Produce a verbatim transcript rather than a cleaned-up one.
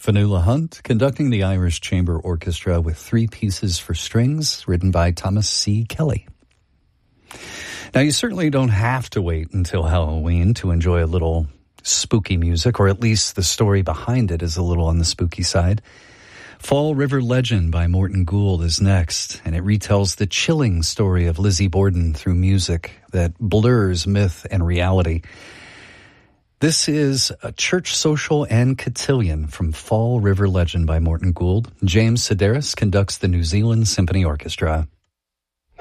Fionnuala Hunt conducting the Irish Chamber Orchestra with three pieces for strings written by Thomas C. Kelly. Now, you certainly don't have to wait until Halloween to enjoy a little spooky music, or at least the story behind it is a little on the spooky side. Fall River Legend by Morton Gould is next, and it retells the chilling story of Lizzie Borden through music that blurs myth and reality. This is a Church Social and Cotillion from Fall River Legend by Morton Gould. James Sedaris conducts the New Zealand Symphony Orchestra.